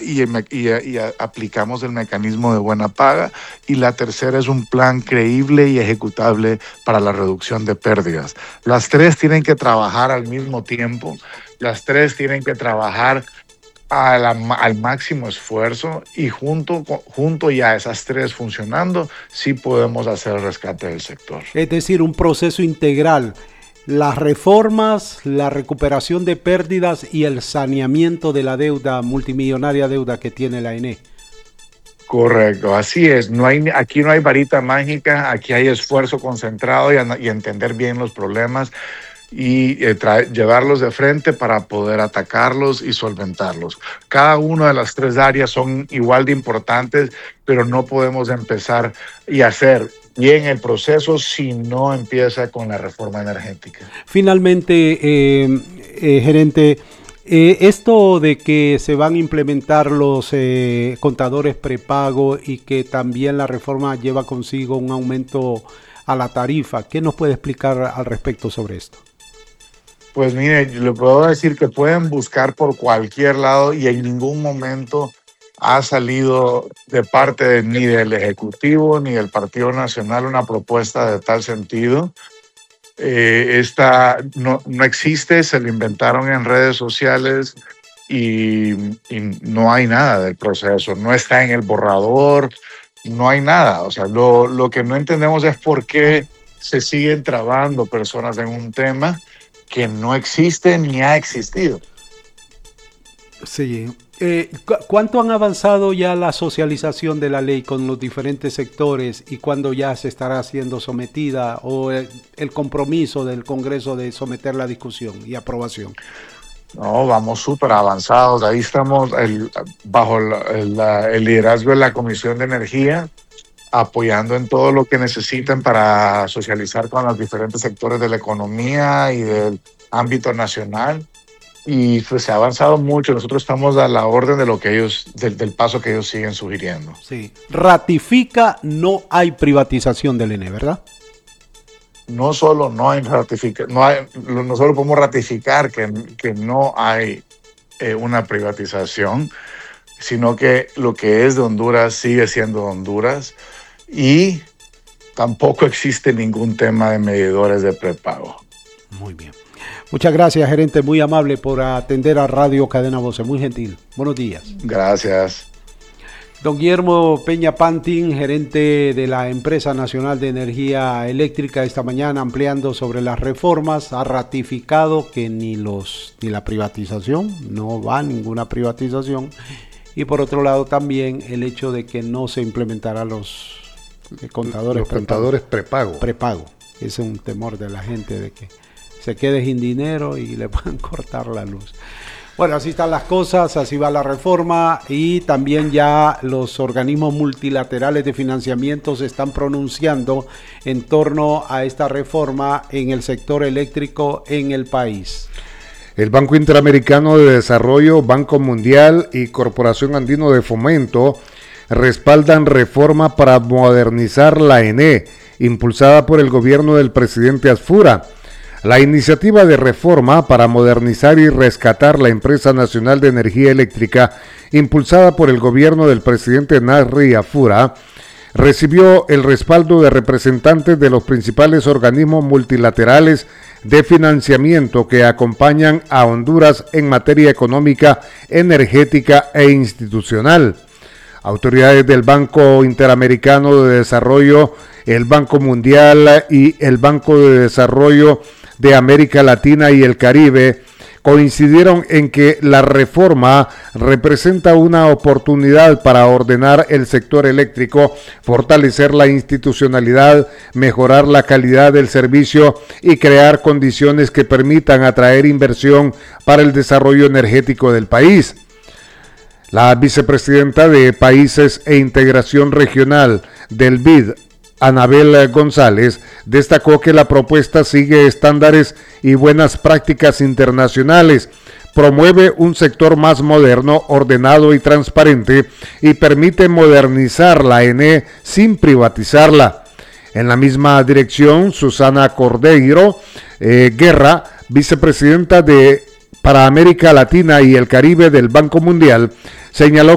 y aplicamos el mecanismo de buena paga. Y la tercera es un plan creíble y ejecutable para la reducción de pérdidas. Las tres tienen que trabajar al mismo tiempo, las tres tienen que trabajar al máximo esfuerzo, y junto ya esas tres funcionando, sí podemos hacer el rescate del sector. Es decir, un proceso integral. Las reformas, la recuperación de pérdidas y el saneamiento de la deuda, multimillonaria deuda que tiene la ENE. Correcto, así es. Aquí no hay varita mágica, aquí hay esfuerzo concentrado y entender bien los problemas y llevarlos de frente para poder atacarlos y solventarlos. Cada una de las tres áreas son igual de importantes, pero no podemos empezar y hacer bien el proceso si no empieza con la reforma energética. Finalmente, gerente, esto de que se van a implementar los contadores prepago y que también la reforma lleva consigo un aumento a la tarifa, ¿qué nos puede explicar al respecto sobre esto? Pues mire, le puedo decir que pueden buscar por cualquier lado y en ningún momento ha salido de parte ni del Ejecutivo ni del Partido Nacional una propuesta de tal sentido. Esta no existe, se lo inventaron en redes sociales y no hay nada del proceso, no está en el borrador, no hay nada. O sea, lo que no entendemos es por qué se siguen trabando personas en un tema que no existe ni ha existido. Sí. ¿Cuánto han avanzado ya la socialización de la ley con los diferentes sectores y cuándo ya se estará siendo sometida o el compromiso del Congreso de someter la discusión y aprobación? No, vamos súper avanzados. Ahí estamos bajo el liderazgo de la Comisión de Energía, apoyando en todo lo que necesiten para socializar con los diferentes sectores de la economía y del ámbito nacional. Y pues se ha avanzado mucho. Nosotros estamos a la orden de lo que ellos, del paso que ellos siguen sugiriendo. Sí. Ratifica, no hay privatización del ENE, ¿verdad? No solo no solo podemos ratificar que no hay una privatización, sino que lo que es de Honduras sigue siendo de Honduras, y tampoco existe ningún tema de medidores de prepago. Muy bien. Muchas gracias, gerente, muy amable por atender a Radio Cadena Voces, muy gentil. Buenos días. Gracias. Don Guillermo Peña Pantin, gerente de la Empresa Nacional de Energía Eléctrica, esta mañana ampliando sobre las reformas, ha ratificado que ni la privatización, no va ninguna privatización, y por otro lado también el hecho de que no se implementará los contadores prepago. Ese es un temor de la gente de que se quede sin dinero y le puedan cortar la luz. Bueno, así están las cosas, así va la reforma, y también ya los organismos multilaterales de financiamiento se están pronunciando en torno a esta reforma en el sector eléctrico en el país. El Banco Interamericano de Desarrollo, Banco Mundial y Corporación Andino de Fomento respaldan reforma para modernizar la ENE, impulsada por el gobierno del presidente Asfura. La iniciativa de reforma para modernizar y rescatar la Empresa Nacional de Energía Eléctrica, impulsada por el gobierno del presidente Nasri Afura, recibió el respaldo de representantes de los principales organismos multilaterales de financiamiento que acompañan a Honduras en materia económica, energética e institucional. Autoridades del Banco Interamericano de Desarrollo, el Banco Mundial y el Banco de Desarrollo de América Latina y el Caribe coincidieron en que la reforma representa una oportunidad para ordenar el sector eléctrico, fortalecer la institucionalidad, mejorar la calidad del servicio y crear condiciones que permitan atraer inversión para el desarrollo energético del país. La vicepresidenta de Países e Integración Regional del BID, Anabel González, destacó que la propuesta sigue estándares y buenas prácticas internacionales, promueve un sector más moderno, ordenado y transparente y permite modernizar la ENE sin privatizarla. En la misma dirección, Susana Cordeiro Guerra, vicepresidenta para América Latina y el Caribe del Banco Mundial, señaló